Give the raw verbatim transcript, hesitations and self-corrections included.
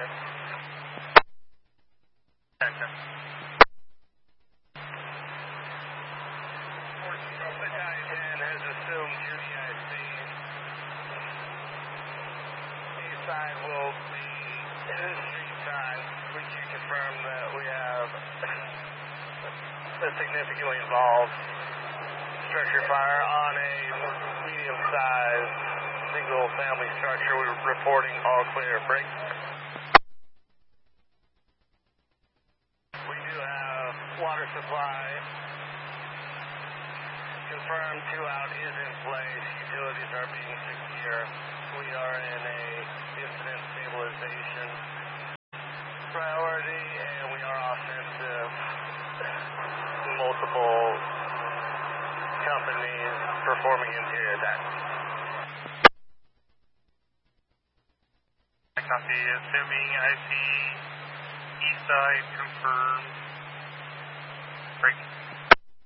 Roger. Gotcha. Battalion ten has assumed duty, I see. East side will be in street time. We can confirm that we have a significantly involved structure fire on a medium-sized single-family structure. We're reporting all clear. Break. We do have water supply. Confirmed two out is in place. Utilities are being secure. We are in a incident stabilization priority, and we are offensive. Multiple companies performing interior attacks. I copy. Assuming I see east side confirmed. Break.